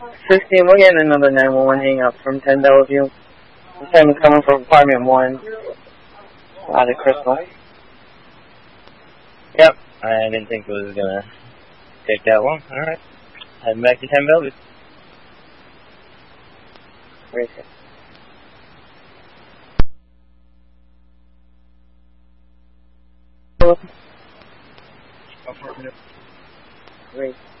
16, we're getting another 911 hang up from 10 Bellevue. This time it's coming from apartment 1 out of Crystal. Yep, I didn't think it was going to take that long. Alright, heading back to 10 Bellevue. Great. Great.